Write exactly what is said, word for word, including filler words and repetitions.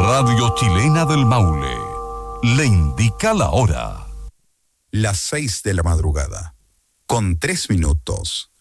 Radio Chilena del Maule le indica la hora. Las seis de la madrugada, con tres minutos.